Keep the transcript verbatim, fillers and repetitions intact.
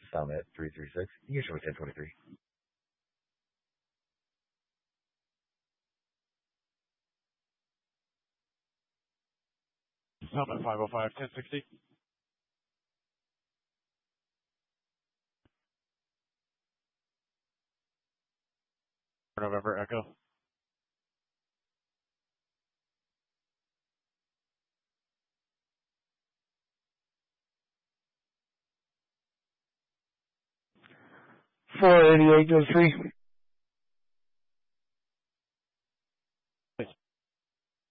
Summit three three six. You can show me ten twenty-three. Summit five oh five, ten sixty. November Echo. four eighty-eight goes three.